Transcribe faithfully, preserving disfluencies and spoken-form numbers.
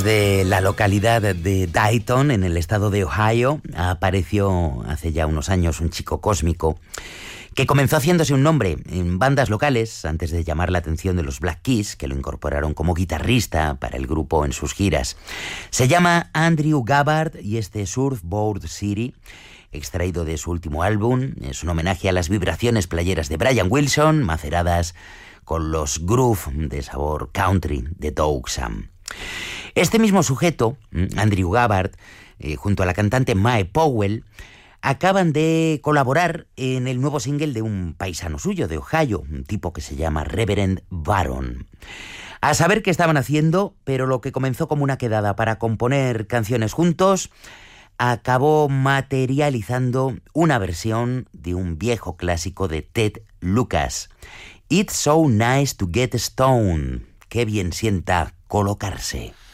De la localidad de Dayton, en el estado de Ohio, apareció hace ya unos años un chico cósmico que comenzó haciéndose un nombre en bandas locales antes de llamar la atención de los Black Keys, que lo incorporaron como guitarrista para el grupo en sus giras. Se llama Andrew Gabbard y este Surfboard City, extraído de su último álbum, es un homenaje a las vibraciones playeras de Brian Wilson, maceradas con los groove de sabor country de Doug Sam. Este mismo sujeto, Andrew Gabbard, eh, junto a la cantante Mae Powell, acaban de colaborar en el nuevo single de un paisano suyo, de Ohio, un tipo que se llama Reverend Baron. A saber qué estaban haciendo, pero lo que comenzó como una quedada para componer canciones juntos, acabó materializando una versión de un viejo clásico de Ted Lucas, It's So Nice to Get Stoned. Qué bien sienta colocarse.